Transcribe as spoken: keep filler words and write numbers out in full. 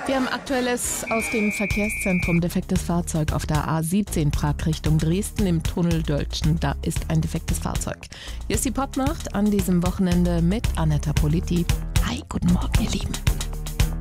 Wir haben Aktuelles aus dem Verkehrszentrum. Defektes Fahrzeug auf der A siebzehn Prag Richtung Dresden im Tunnel Dölzschen. Da ist ein defektes Fahrzeug. Hier ist die Popnacht an diesem Wochenende mit Annetta Politi. Hi, guten Morgen, ihr Lieben.